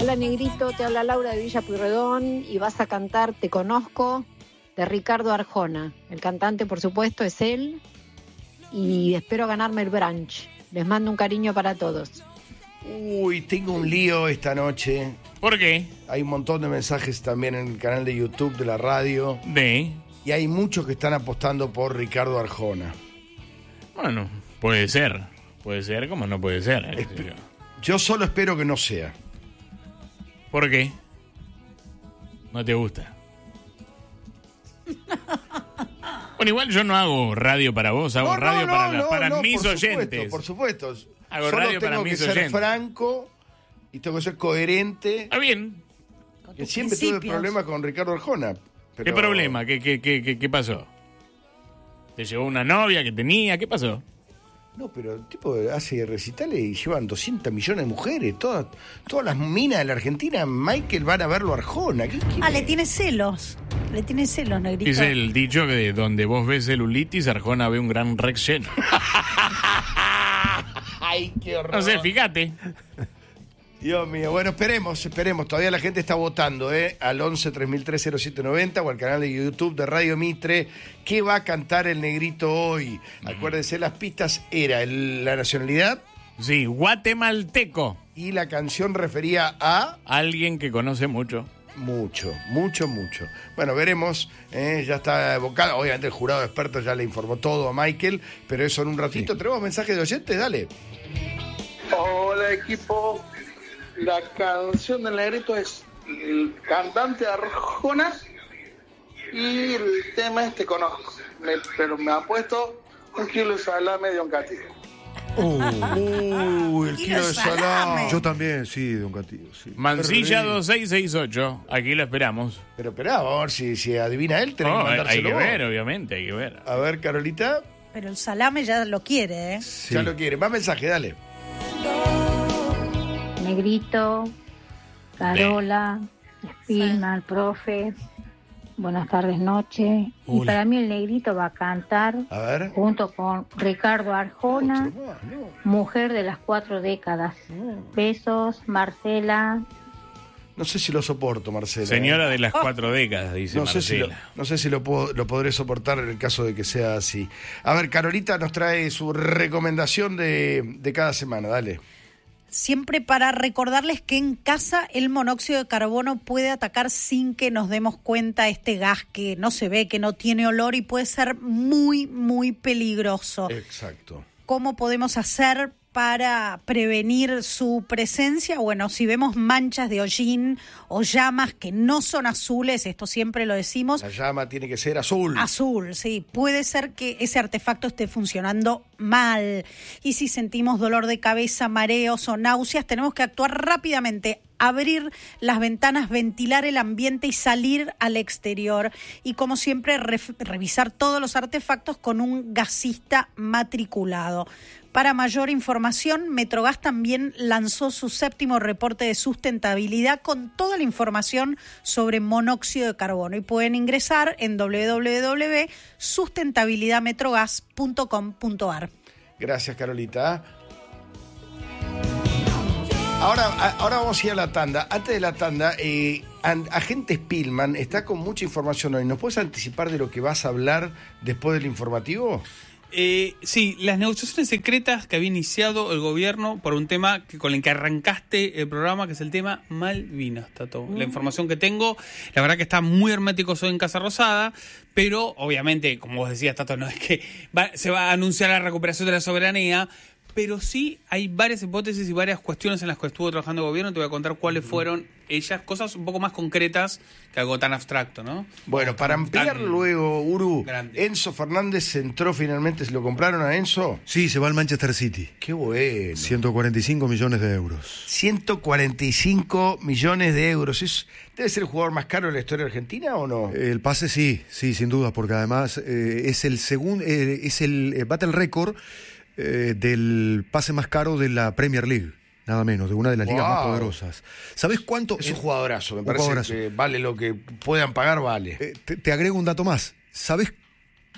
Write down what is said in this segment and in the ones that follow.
Hola Negrito, te habla Laura de Villa Pueyrredón y vas a cantar Te Conozco de Ricardo Arjona. El cantante, por supuesto, es él y espero ganarme el brunch. Les mando un cariño para todos. Uy, tengo un lío esta noche. ¿Por qué? Hay un montón de mensajes también en el canal de YouTube de la radio. Y hay muchos que están apostando por Ricardo Arjona. Bueno, puede ser. Puede ser como no puede ser. Yo solo espero que no sea. ¿Por qué? ¿No te gusta? Bueno, igual yo no hago radio para vos, hago radio para mis oyentes. Por supuesto. Hago Solo radio para tengo mis que ser oyentes. franco y tengo que ser coherente. Está bien. Que siempre tuve problemas con Ricardo Arjona. ¿Qué problema? ¿Qué pasó? ¿Te llevó una novia que tenía? ¿Qué pasó? No, pero el tipo hace recitales y llevan 200 millones de mujeres. Todas las minas de la Argentina, Michael, van a verlo a Arjona. Le tiene celos. Le tiene celos, Negrito. Dice el dicho que de donde vos ves celulitis, Arjona ve un gran Rex lleno. Ay, qué horror. No sé, fíjate. Dios mío, bueno, esperemos. Todavía la gente está votando, al 11 3003 0790 o al canal de YouTube de Radio Mitre. ¿Qué va a cantar el Negrito hoy? Acuérdense, las pistas era la nacionalidad. Sí, guatemalteco. Y la canción refería a... Alguien que conoce mucho. Mucho. Bueno, veremos. Ya está evocado. Obviamente el jurado de expertos ya le informó todo a Michael, pero eso en un ratito. Sí. ¿Tenemos mensajes de oyentes? Dale. Hola, equipo. La canción del Negrito es el cantante Arjona y el tema es Te Conozco. Pero me ha puesto un kilo de salame de Oncati. El kilo de salame. Yo también, sí, de Oncati. Sí. Mansilla 2668. Aquí lo esperamos. Pero esperá, a ver si adivina él. Tenemos que mandárselo. Hay que ver, obviamente, hay que ver. A ver, Carolita. Pero el salame ya lo quiere, ¿eh? Sí. Ya lo quiere. Más mensaje, dale. Negrito, Carola, Spilman, profe, buenas tardes, noche. Hola. Y para mí el Negrito va a cantar junto con Ricardo Arjona, Mujer de las 4 décadas. Besos, Marcela. No sé si lo soporto, Marcela. Señora de las 4 décadas, dice Marcela. No sé si lo podré soportar en el caso de que sea así. A ver, Carolita nos trae su recomendación de cada semana, dale. Siempre para recordarles que en casa el monóxido de carbono puede atacar sin que nos demos cuenta, este gas que no se ve, que no tiene olor y puede ser muy, muy peligroso. Exacto. ¿Cómo podemos hacer para prevenir su presencia? Bueno, si vemos manchas de hollín o llamas que no son azules, esto siempre lo decimos. La llama tiene que ser azul. Azul, sí. Puede ser que ese artefacto esté funcionando mal. Y si sentimos dolor de cabeza, mareos o náuseas, tenemos que actuar rápidamente. Abrir las ventanas, ventilar el ambiente y salir al exterior. Y como siempre, revisar todos los artefactos con un gasista matriculado. Para mayor información, Metrogas también lanzó su 7º reporte de sustentabilidad con toda la información sobre monóxido de carbono. Y pueden ingresar en www.sustentabilidadmetrogas.com.ar. Gracias, Carolita. Ahora vamos a ir a la tanda. Antes de la tanda, Agente Spilman está con mucha información hoy. ¿Nos puedes anticipar de lo que vas a hablar después del informativo? Sí, las negociaciones secretas que había iniciado el gobierno por un tema con el que arrancaste el programa, que es el tema Malvinas, Tato. La información que tengo, la verdad que está muy hermético hoy en Casa Rosada, pero obviamente, como vos decías, Tato, no es que se va a anunciar la recuperación de la soberanía, pero sí hay varias hipótesis y varias cuestiones en las que estuvo trabajando el gobierno. Te voy a contar cuáles fueron ellas, cosas un poco más concretas que algo tan abstracto, ¿no? Bueno, para ampliar luego, Uru, Enzo Fernández entró finalmente. ¿Se lo compraron a Enzo? Sí, se va al Manchester City. Qué bueno. 145 millones de euros. 145 millones de euros. ¿Debe ser el jugador más caro de la historia argentina o no? El pase sí, sin duda, porque además es el bate el récord del pase más caro de la Premier League, nada menos, de una de las ligas más poderosas. ¿Sabés cuánto? Es un jugadorazo, me parece que vale lo que puedan pagar, vale. Te agrego un dato más. ¿Sabés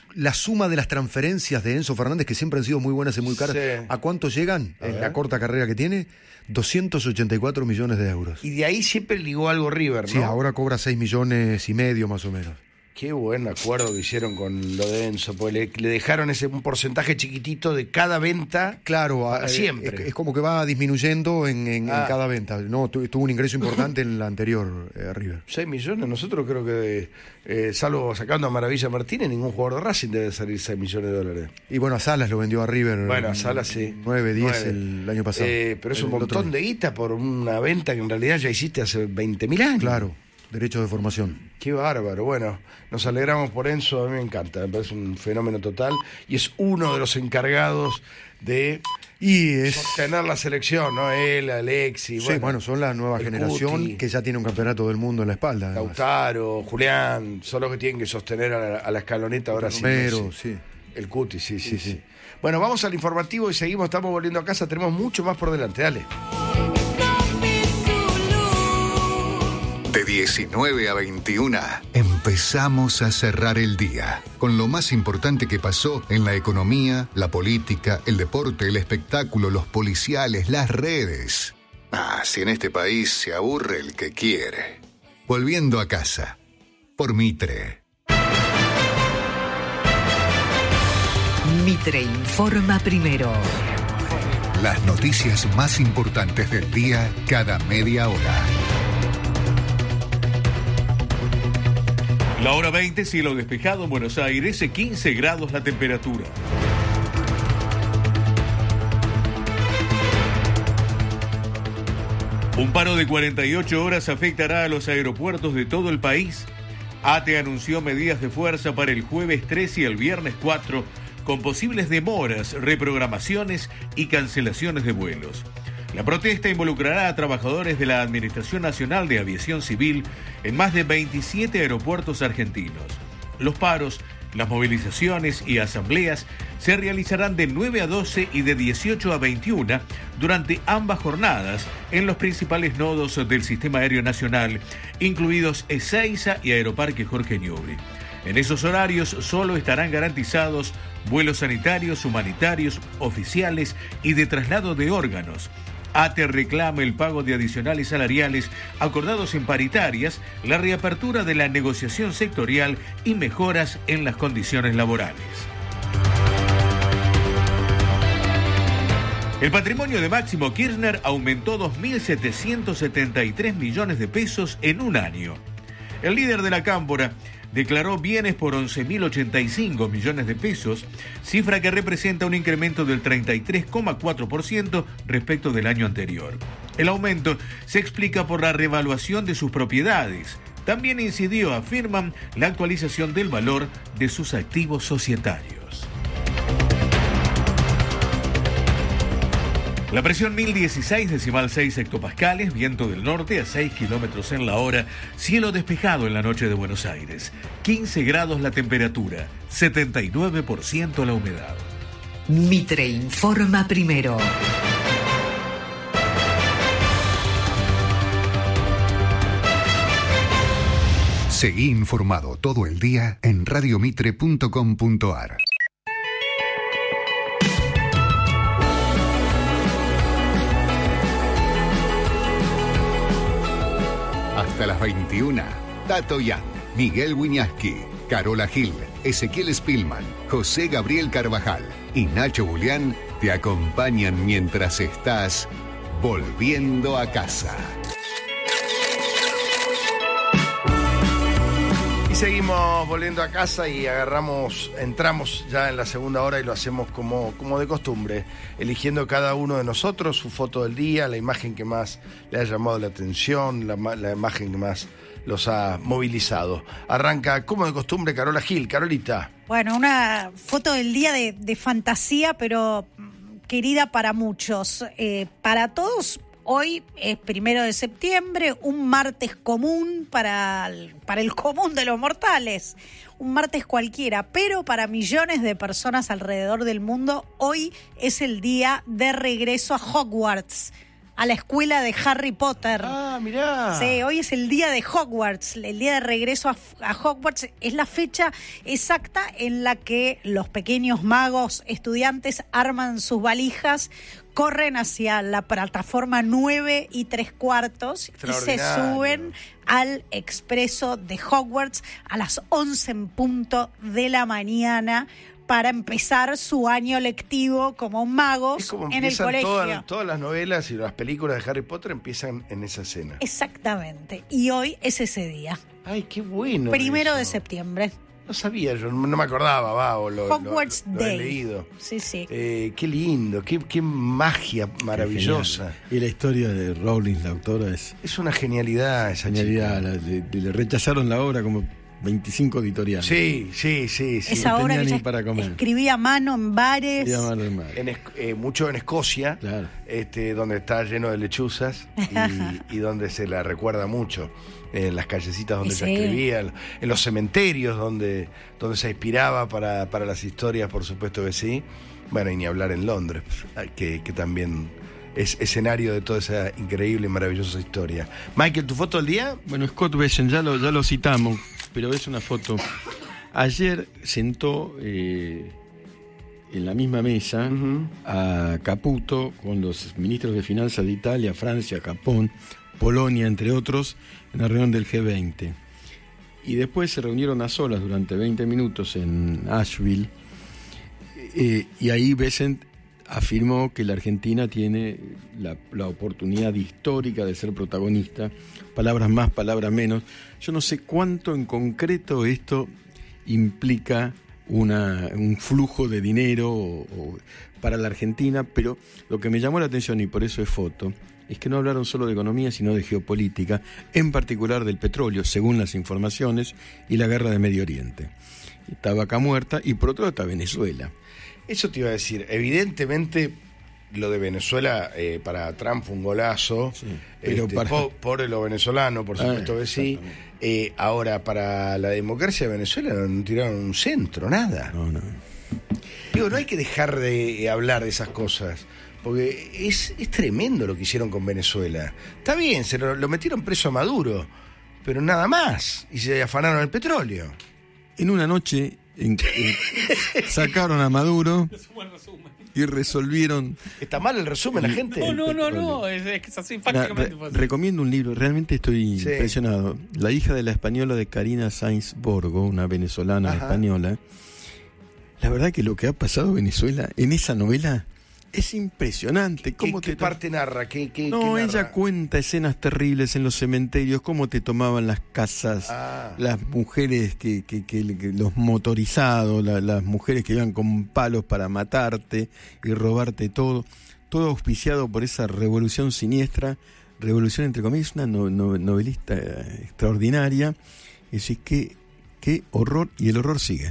la suma de las transferencias de Enzo Fernández, que siempre han sido muy buenas y muy caras, Sí. ¿a cuánto llegan en la corta carrera que tiene? 284 millones de euros. Y de ahí siempre ligó algo River, ¿no? Sí, ahora cobra 6 millones y medio más o menos. Qué buen acuerdo que hicieron con lo de Enzo, porque le dejaron un porcentaje chiquitito de cada venta. Claro, para siempre. Es como que va disminuyendo en cada venta. No, tuvo un ingreso importante en la anterior River. 6 millones, nosotros creo que, salvo sacando a Maravilla Martínez, ningún jugador de Racing debe salir 6 millones de dólares. Y bueno, a Salas lo vendió a River. Bueno, a Salas sí. 9, 10 el año pasado. Pero es un montón de guita por una venta que en realidad ya hiciste hace 20.000 años. Claro, derechos de formación. Qué bárbaro. Bueno, nos alegramos por Enzo, a mí me encanta, me parece un fenómeno total y es uno de los encargados de sostener la selección, ¿no? Él, Alexis. Sí, bueno, son la nueva generación Cuti, que ya tiene un campeonato del mundo en la espalda. Lautaro, Julián, son los que tienen que sostener a la escaloneta ahora sí. Romero, sí. El Cuti, sí. Bueno, vamos al informativo y seguimos, estamos volviendo a casa, tenemos mucho más por delante, dale. De 19 a 21, empezamos a cerrar el día con lo más importante que pasó en la economía, la política, el deporte, el espectáculo, los policiales, las redes. Si en este país se aburre el que quiere. Volviendo a casa, por Mitre. Mitre informa primero. Las noticias más importantes del día cada media hora. La hora 20, cielo despejado en Buenos Aires, 15 grados la temperatura. Un paro de 48 horas afectará a los aeropuertos de todo el país. ATE anunció medidas de fuerza para el jueves 3 y el viernes 4, con posibles demoras, reprogramaciones y cancelaciones de vuelos. La protesta involucrará a trabajadores de la Administración Nacional de Aviación Civil en más de 27 aeropuertos argentinos. Los paros, las movilizaciones y asambleas se realizarán de 9 a 12 y de 18 a 21 durante ambas jornadas en los principales nodos del Sistema Aéreo Nacional, incluidos Ezeiza y Aeroparque Jorge Newbery. En esos horarios solo estarán garantizados vuelos sanitarios, humanitarios, oficiales y de traslado de órganos. ATE reclama el pago de adicionales salariales acordados en paritarias, la reapertura de la negociación sectorial y mejoras en las condiciones laborales. El patrimonio de Máximo Kirchner aumentó 2.773 millones de pesos en un año. El líder de la Cámpora declaró bienes por 11.085 millones de pesos, cifra que representa un incremento del 33,4% respecto del año anterior. El aumento se explica por la revaluación de sus propiedades. También incidió, afirman, la actualización del valor de sus activos societarios. La presión 1016,6 hectopascales, viento del norte a 6 kilómetros en la hora, cielo despejado en la noche de Buenos Aires, 15 grados la temperatura, 79% la humedad. Mitre informa primero. Seguí informado todo el día en radiomitre.com.ar. Hasta las 21, Tato Yang, Miguel Wiñaski, Carola Gil, Ezequiel Spillman, José Gabriel Carvajal y Nacho Julián te acompañan mientras estás volviendo a casa. Y seguimos volviendo a casa y entramos ya en la segunda hora y lo hacemos como de costumbre, eligiendo cada uno de nosotros su foto del día, la imagen que más le ha llamado la atención, la imagen que más los ha movilizado. Arranca, como de costumbre, Carola Gil. Carolita. Bueno, una foto del día de fantasía, pero querida para muchos. Para todos, hoy es 1 de septiembre, un martes común para el común de los mortales. Un martes cualquiera, pero para millones de personas alrededor del mundo, hoy es el día de regreso a Hogwarts. a la escuela de Harry Potter. Ah, mirá. Sí, hoy es el día de Hogwarts, el día de regreso a Hogwarts. Es la fecha exacta en la que los pequeños magos estudiantes arman sus valijas, corren hacia la plataforma 9 3/4 y se suben al expreso de Hogwarts a las 11 en punto de la mañana para empezar su año lectivo como magos en el colegio. Todas las novelas y las películas de Harry Potter empiezan en esa escena. Exactamente. Y hoy es ese día. Ay, qué bueno. 1 de septiembre. No sabía, yo no me acordaba, Hogwarts lo Day. he leído. Sí, sí. Qué lindo, qué magia maravillosa. Y la historia de Rowling, la autora, es una genialidad esa chica. Le rechazaron la obra como 25 editoriales. Sí. Esa obra que ella para comer. Escribía a mano en bares. Mucho en Escocia, claro. Donde está lleno de lechuzas y donde se la recuerda mucho. En las callecitas donde ella escribía, en los cementerios donde se inspiraba para las historias, por supuesto que sí. Bueno, y ni hablar en Londres, que también es escenario de toda esa increíble y maravillosa historia. Michael, ¿tu foto del día? Bueno, Scott Bessent, ya lo citamos, pero es una foto. Ayer sentó en la misma mesa a Caputo con los ministros de Finanzas de Italia, Francia, Japón, Polonia, entre otros, en la reunión del G20. Y después se reunieron a solas durante 20 minutos en Asheville, y ahí Bessent afirmó que la Argentina tiene la oportunidad histórica de ser protagonista, palabras más, palabras menos. Yo no sé cuánto en concreto esto implica un flujo de dinero para la Argentina, pero lo que me llamó la atención, y por eso es foto, es que no hablaron solo de economía, sino de geopolítica, en particular del petróleo, según las informaciones, y la guerra de Medio Oriente. Está Vaca Muerta, y por otro lado está Venezuela. Eso te iba a decir, evidentemente lo de Venezuela para Trump fue un golazo, sí, pero por lo venezolano, por supuesto que sí. Ahora, para la democracia de Venezuela no tiraron un centro, nada. No. Digo, no hay que dejar de hablar de esas cosas, porque es tremendo lo que hicieron con Venezuela. Está bien, se lo metieron preso a Maduro, pero nada más, y se afanaron el petróleo. En una noche sacaron a Maduro y resolvieron. ¿Está mal el resumen, la gente? No, es que es así prácticamente. Recomiendo un libro, realmente estoy impresionado. La hija de la española de Karina Sainz Borgo, una venezolana española. La verdad que lo que ha pasado en Venezuela en esa novela es impresionante. ¿Qué parte narra? ¿Qué narra? Ella cuenta escenas terribles en los cementerios, cómo te tomaban las casas, las mujeres que los motorizados, las mujeres que iban con palos para matarte y robarte todo auspiciado por esa revolución siniestra, revolución entre comillas, una novelista extraordinaria. Es decir, qué horror, y el horror sigue.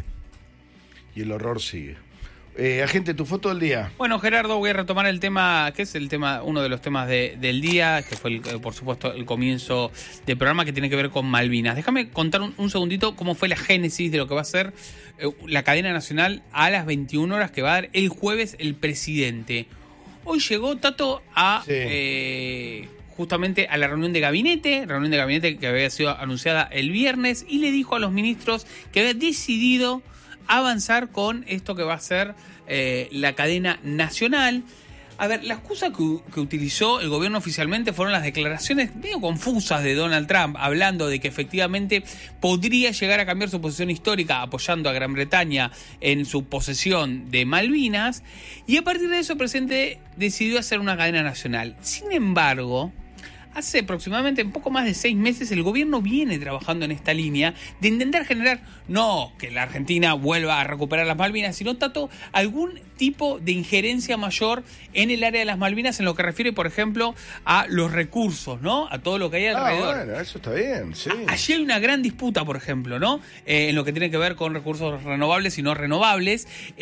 Agente, tu foto del día. Bueno, Gerardo, voy a retomar el tema, que es uno de los temas del día, que fue, por supuesto, el comienzo del programa, que tiene que ver con Malvinas. Déjame contar un segundito cómo fue la génesis de lo que va a ser la cadena nacional a las 21 horas que va a dar el jueves el presidente. Hoy llegó Tato justamente a la reunión de gabinete que había sido anunciada el viernes, y le dijo a los ministros que había decidido avanzar con esto que va a ser la cadena nacional. A ver, la excusa que utilizó el gobierno oficialmente fueron las declaraciones medio confusas de Donald Trump, hablando de que efectivamente podría llegar a cambiar su posición histórica apoyando a Gran Bretaña en su posesión de Malvinas, y a partir de eso el presidente decidió hacer una cadena nacional. Sin embargo, hace aproximadamente un poco más de 6 meses el gobierno viene trabajando en esta línea de intentar generar, no que la Argentina vuelva a recuperar las Malvinas, sino algún tipo de injerencia mayor en el área de las Malvinas, en lo que refiere, por ejemplo, a los recursos, ¿no? A todo lo que hay alrededor. Bueno, eso está bien, sí. Allí hay una gran disputa, por ejemplo, ¿no? En lo que tiene que ver con recursos renovables y no renovables.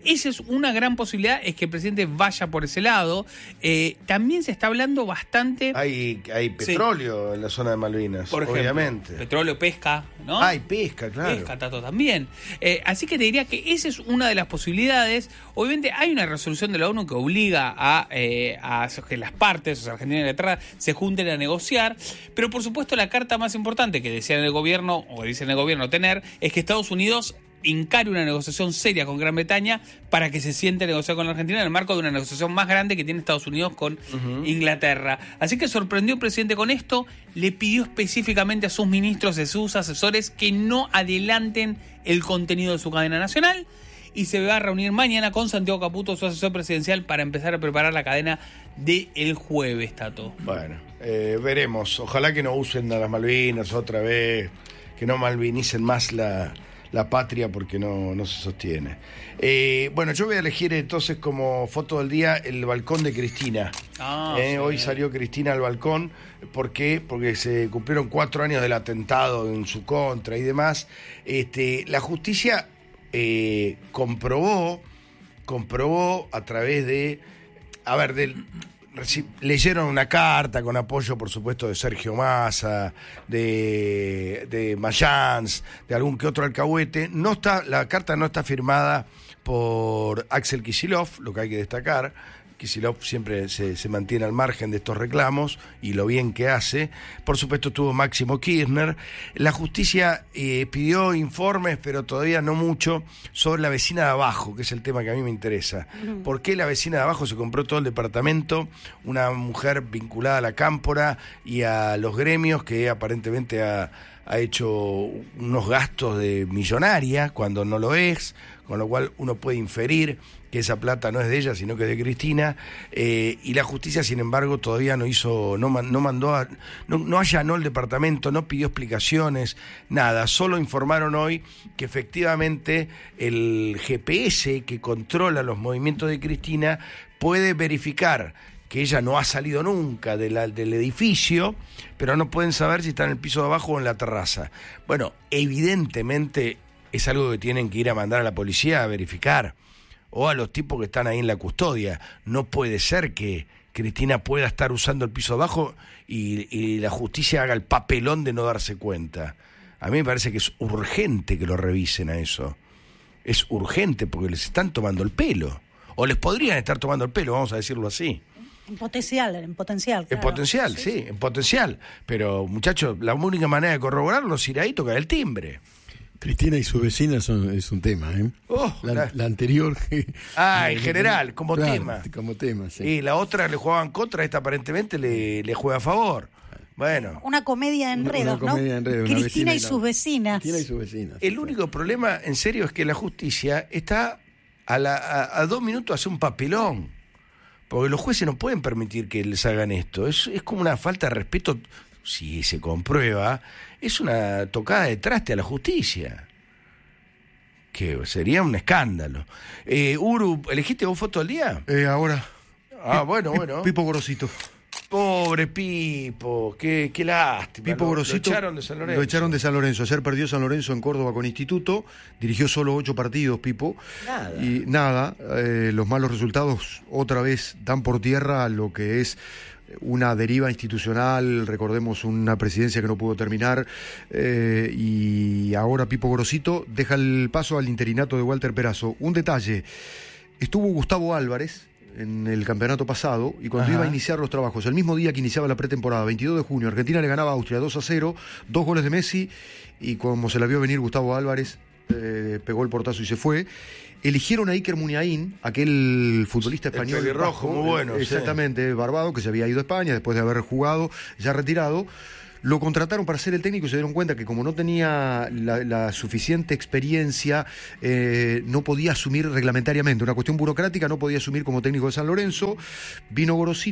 esa es una gran posibilidad, es que el presidente vaya por ese lado. También se está hablando bastante... Hay petróleo en la zona de Malvinas, por ejemplo, obviamente. Petróleo, pesca, ¿no? Hay pesca, claro. Pesca, Tato, también. Así que te diría que esa es una de las posibilidades. Obviamente hay una resolución de la ONU que obliga a que las partes, o sea, Argentina y Inglaterra, se junten a negociar, pero por supuesto la carta más importante que decían el gobierno, o dicen el gobierno tener, es que Estados Unidos encare una negociación seria con Gran Bretaña para que se siente a negociar con la Argentina en el marco de una negociación más grande que tiene Estados Unidos con Inglaterra. Así que sorprendió el presidente con esto, le pidió específicamente a sus ministros y a sus asesores que no adelanten el contenido de su cadena nacional, y se va a reunir mañana con Santiago Caputo, su asesor presidencial, para empezar a preparar la cadena del jueves, Tato. Bueno, veremos. Ojalá que no usen a las Malvinas otra vez, que no malvinicen más la patria, porque no se sostiene. Bueno, yo voy a elegir entonces como foto del día el balcón de Cristina. Sí. Hoy salió Cristina al balcón. ¿Por qué? Porque se cumplieron 4 años del atentado en su contra y demás. La justicia comprobó a través de... leyeron una carta con apoyo, por supuesto, de Sergio Massa, de Mayans, de algún que otro alcahuete. La carta no está firmada por Axel Kicillof, lo que hay que destacar. Kicillof siempre se mantiene al margen de estos reclamos y lo bien que hace. Por supuesto estuvo Máximo Kirchner. La justicia pidió informes, pero todavía no mucho, sobre la vecina de abajo, que es el tema que a mí me interesa. ¿Por qué la vecina de abajo se compró todo el departamento? Una mujer vinculada a la Cámpora y a los gremios, que aparentemente ha hecho unos gastos de millonaria cuando no lo es, con lo cual uno puede inferir que esa plata no es de ella, sino que es de Cristina, y la justicia, sin embargo, todavía no allanó el departamento, no pidió explicaciones, nada. Solo informaron hoy que efectivamente el GPS que controla los movimientos de Cristina puede verificar que ella no ha salido nunca del edificio, pero no pueden saber si está en el piso de abajo o en la terraza. Bueno, evidentemente es algo que tienen que ir a mandar a la policía a verificar, o a los tipos que están ahí en la custodia. No puede ser que Cristina pueda estar usando el piso de abajo y la justicia haga el papelón de no darse cuenta. A mí me parece que es urgente que lo revisen a eso. Es urgente porque les están tomando el pelo. O les podrían estar tomando el pelo, vamos a decirlo así. En potencial. Claro. En potencial, sí, en potencial. Pero, muchachos, la única manera de corroborarlo es ir ahí y tocar el timbre. Cristina y su vecina es un tema, ¿eh? La anterior... en general, como claro, tema. Como tema, sí. Y la otra le jugaban contra, esta aparentemente le juega a favor. Bueno. Una comedia de enredos, ¿no? Cristina y sus vecinas. Cristina y sus vecinas. El único problema, en serio, es que la justicia está a 2 minutos a hacer un papelón. Porque los jueces no pueden permitir que les hagan esto. Es como una falta de respeto, si se comprueba, es una tocada de traste a la justicia. Que sería un escándalo. Uru, ¿elegiste vos foto del día? Ahora. Bueno. Pipo Gorosito. Pobre Pipo, qué lástima. Pipo Gorosito lo echaron de San Lorenzo. Lo echaron de San Lorenzo. Ayer perdió San Lorenzo en Córdoba con Instituto. Dirigió solo 8 partidos, Pipo. Nada. Los malos resultados otra vez dan por tierra lo que es una deriva institucional. Recordemos una presidencia que no pudo terminar. Y ahora Pipo Gorosito deja el paso al interinato de Walter Perazo. Un detalle. Estuvo Gustavo Álvarez en el campeonato pasado, y cuando iba a iniciar los trabajos, el mismo día que iniciaba la pretemporada, 22 de junio, Argentina le ganaba a Austria 2-0, 2 goles de Messi, y como se la vio venir Gustavo Álvarez, pegó el portazo y se fue. Eligieron a Iker Muniain, aquel futbolista español. El pelirrojo, muy bueno. Exactamente, barbado, que se había ido a España después de haber jugado, ya retirado. Lo contrataron para ser el técnico y se dieron cuenta que como no tenía la suficiente experiencia, no podía asumir reglamentariamente. Una cuestión burocrática, no podía asumir como técnico de San Lorenzo. Vino Gorosito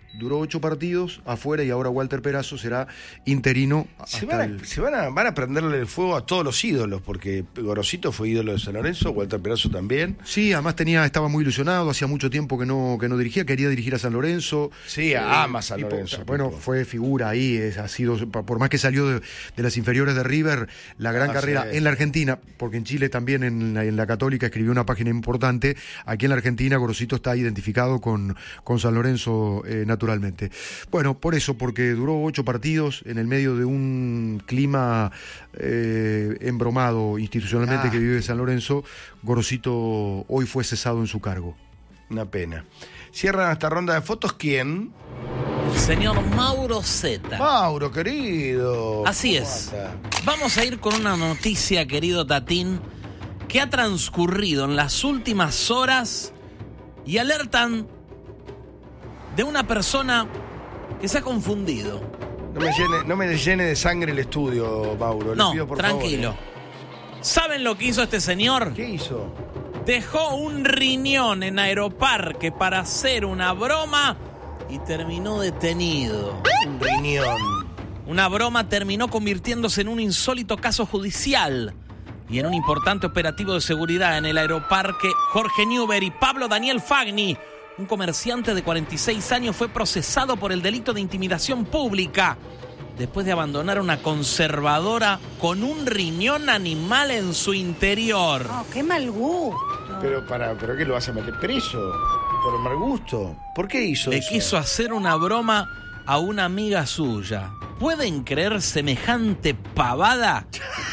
duró 8 partidos afuera y ahora Walter Perazo será interino. Van a prenderle el fuego a todos los ídolos, porque Gorosito fue ídolo de San Lorenzo, Walter Perazo también. Sí, además estaba muy ilusionado, hacía mucho tiempo que no dirigía, quería dirigir a San Lorenzo. Sí, ama San Lorenzo. Bueno, fue figura ahí, ha sido, por más que salió de las inferiores de River, la gran carrera en la Argentina, porque en Chile también en la Católica escribió una página importante. Aquí en la Argentina Gorosito está identificado con San Lorenzo naturalmente. Bueno, por eso, porque duró 8 partidos en el medio de un clima embromado institucionalmente que vive San Lorenzo. Gorosito hoy fue cesado en su cargo. Una pena. Cierran esta ronda de fotos, ¿quién? El señor Mauro Zeta. Mauro, querido. Así es. Vamos a ir con una noticia, querido Tatín, que ha transcurrido en las últimas horas y alertan de una persona que se ha confundido. No me llene de sangre el estudio, Mauro. No, le pido, por tranquilo. favor. ¿Saben lo que hizo este señor? ¿Qué hizo? Dejó un riñón en Aeroparque para hacer una broma y terminó detenido. Un riñón. Una broma terminó convirtiéndose en un insólito caso judicial y en un importante operativo de seguridad en el Aeroparque. Jorge Newbery y Pablo Daniel Fagni, un comerciante de 46 años, fue procesado por el delito de intimidación pública después de abandonar una conservadora con un riñón animal en su interior. Oh, qué mal gusto. Pero ¿qué lo vas a meter preso? Por mal gusto. ¿Por qué hizo eso? Le quiso hacer una broma a una amiga suya. ¿Pueden creer semejante pavada?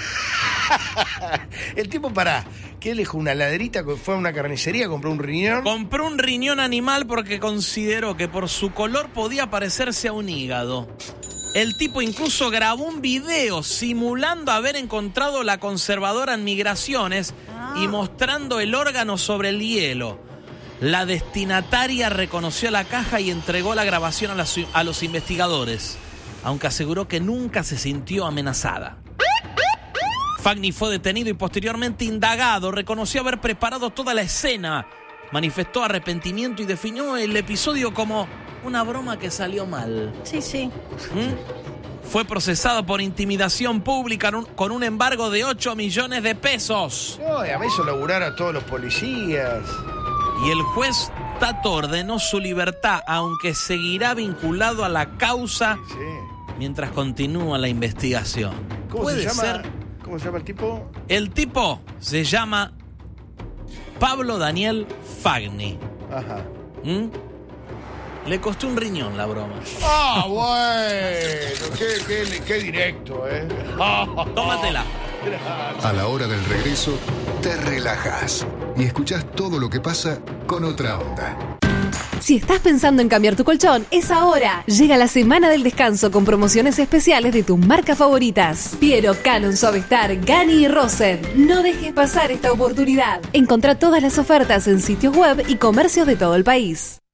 El tipo, ¿qué le dejó? ¿Una laderita? ¿Fue a una carnicería? ¿Compró un riñón? Compró un riñón animal porque consideró que por su color podía parecerse a un hígado. El tipo incluso grabó un video simulando haber encontrado la conservadora en Migraciones y mostrando el órgano sobre el hielo. La destinataria reconoció la caja y entregó la grabación a los investigadores, aunque aseguró que nunca se sintió amenazada. Fagni fue detenido y posteriormente indagado. Reconoció haber preparado toda la escena, manifestó arrepentimiento y definió el episodio como una broma que salió mal. Sí. Fue procesado por intimidación pública con un embargo de 8 millones de pesos. No, y a mí hizo laburar a todos los policías. Y el juez Tato ordenó su libertad, aunque seguirá vinculado a la causa mientras continúa la investigación. ¿Cómo se llama el tipo? El tipo se llama Pablo Daniel Fagni. Ajá. Le costó un riñón la broma. Ah, bueno, qué directo, ¿eh? Tómatela. A la hora del regreso, te relajas y escuchás todo lo que pasa con otra onda. Si estás pensando en cambiar tu colchón, es ahora. Llega la semana del descanso con promociones especiales de tus marcas favoritas. Piero, Canon, Suavestar, Gani y Rosen. No dejes pasar esta oportunidad. Encontrá todas las ofertas en sitios web y comercios de todo el país.